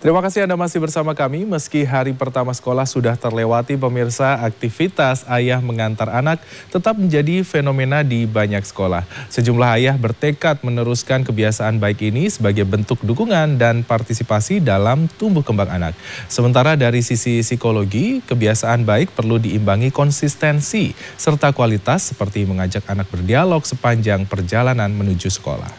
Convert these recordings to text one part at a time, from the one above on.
Terima kasih Anda masih bersama kami. Meski hari pertama sekolah sudah terlewati, pemirsa, aktivitas ayah mengantar anak tetap menjadi fenomena di banyak sekolah. Sejumlah ayah bertekad meneruskan kebiasaan baik ini sebagai bentuk dukungan dan partisipasi dalam tumbuh kembang anak. Sementara dari sisi psikologi, kebiasaan baik perlu diimbangi konsistensi serta kualitas seperti mengajak anak berdialog sepanjang perjalanan menuju sekolah.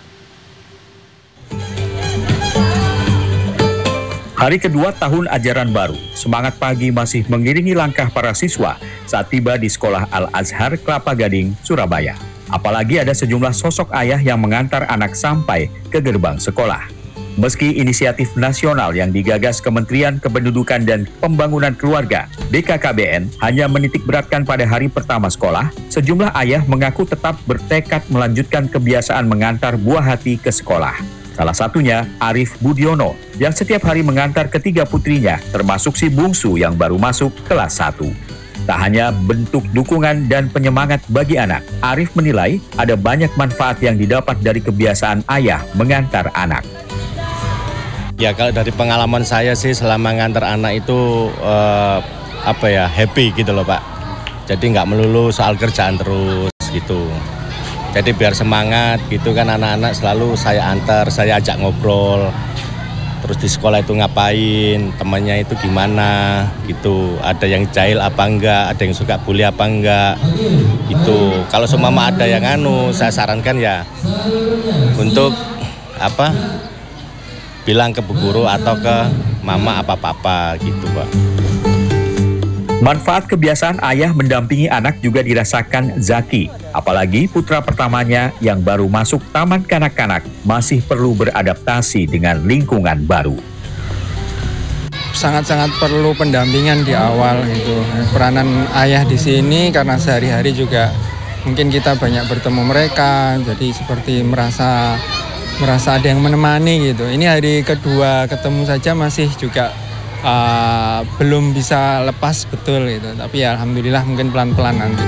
Hari kedua tahun ajaran baru, semangat pagi masih mengiringi langkah para siswa saat tiba di Sekolah Al-Azhar Kelapa Gading, Surabaya. Apalagi ada sejumlah sosok ayah yang mengantar anak sampai ke gerbang sekolah. Meski inisiatif nasional yang digagas Kementerian Kependudukan dan Pembangunan Keluarga (BKKBN) hanya menitik beratkan pada hari pertama sekolah, sejumlah ayah mengaku tetap bertekad melanjutkan kebiasaan mengantar buah hati ke sekolah. Salah satunya Arif Budiono yang setiap hari mengantar ketiga putrinya, termasuk si bungsu yang baru masuk kelas 1. Tak hanya bentuk dukungan dan penyemangat bagi anak, Arif menilai ada banyak manfaat yang didapat dari kebiasaan ayah mengantar anak. Ya, kalau dari pengalaman saya sih selama ngantar anak itu happy gitu loh Pak. Jadi nggak melulu soal kerjaan terus gitu. Jadi biar semangat gitu kan, anak-anak selalu saya antar, saya ajak ngobrol. Terus di sekolah itu ngapain, temannya itu gimana gitu. Ada yang jahil apa enggak, ada yang suka bully apa enggak gitu. Kalau seumpama ada yang saya sarankan ya untuk bilang ke bu guru atau ke mama apa-apa gitu Pak. Manfaat kebiasaan ayah mendampingi anak juga dirasakan Zaki. Apalagi putra pertamanya yang baru masuk taman kanak-kanak masih perlu beradaptasi dengan lingkungan baru. Sangat-sangat perlu pendampingan di awal gitu. Peranan ayah di sini karena sehari-hari juga mungkin kita banyak bertemu mereka, jadi seperti merasa ada yang menemani gitu. Ini hari kedua ketemu saja masih juga belum bisa lepas betul gitu, tapi ya alhamdulillah mungkin pelan-pelan nanti.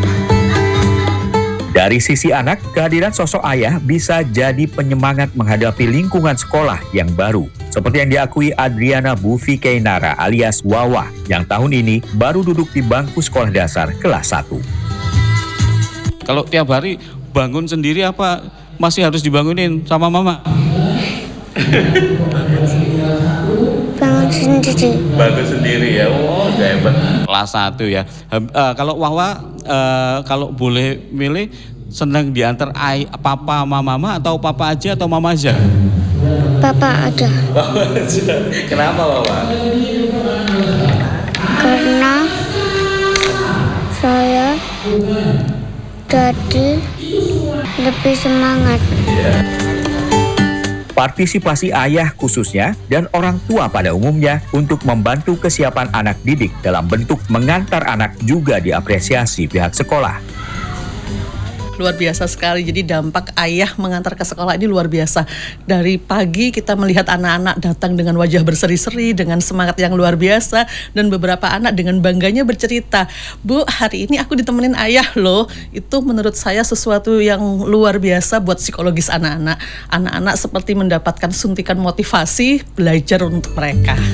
Dari sisi anak, kehadiran sosok ayah bisa jadi penyemangat menghadapi lingkungan sekolah yang baru. Seperti yang diakui Adriana Bufi Keinara alias Wawa, yang tahun ini baru duduk di bangku sekolah dasar kelas 1. Kalau tiap hari bangun sendiri apa masih harus dibangunin sama mama? Bangun sendiri ya, hebat. Kelas 1 ya. Kalau Wawa kalau boleh milih senang diantar papa sama mama atau papa aja atau mama aja? Papa aja. Kenapa Wawa? Karena saya jadi lebih semangat. Partisipasi ayah khususnya dan orang tua pada umumnya untuk membantu kesiapan anak didik dalam bentuk mengantar anak juga diapresiasi pihak sekolah. Luar biasa sekali, jadi dampak ayah mengantar ke sekolah ini luar biasa. Dari pagi kita melihat anak-anak datang dengan wajah berseri-seri, dengan semangat yang luar biasa, dan beberapa anak dengan bangganya bercerita, "Bu, hari ini aku ditemenin ayah loh." Itu menurut saya sesuatu yang luar biasa buat psikologis anak-anak. Anak-anak seperti mendapatkan suntikan motivasi belajar untuk mereka.